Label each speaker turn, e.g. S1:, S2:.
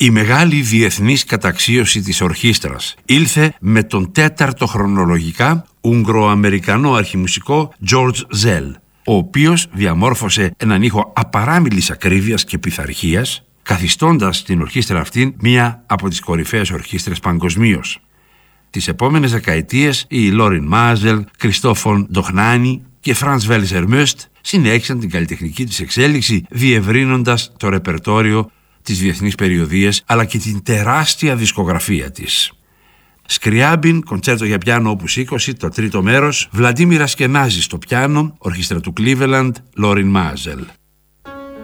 S1: Η μεγάλη διεθνής καταξίωση της ορχήστρας ήλθε με τον τέταρτο χρονολογικά Ουγγρο-Αμερικανό αρχιμουσικό George Zell, ο οποίος διαμόρφωσε έναν ήχο απαράμιλης ακρίβειας και πειθαρχίας, καθιστώντας την ορχήστρα αυτήν μία από τις κορυφαίες ορχήστρες παγκοσμίως. Τις επόμενες δεκαετίες οι Λόριν Μάζελ, Κριστόφον Ντοχνάνι και Φραντς Βέλζερ Μόστ συνέχισαν την καλλιτεχνική της εξέλιξη, διευρύνοντας το ρεπερτόριο, τις διεθνείς περιοδίες αλλά και την τεράστια δισκογραφία της. Σκριάμπιν, κοντσέρτο για πιάνο όπους 20, το τρίτο μέρος, Βλαντίμιρ Ασκενάζη στο πιάνο, ορχήστρα του Cleveland, Λόριν Μάζελ.